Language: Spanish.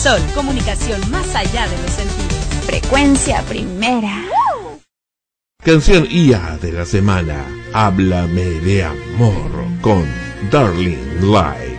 Sol, comunicación más allá de los sentidos. Frecuencia primera. Canción IA de la semana. Háblame de amor con Darling Light.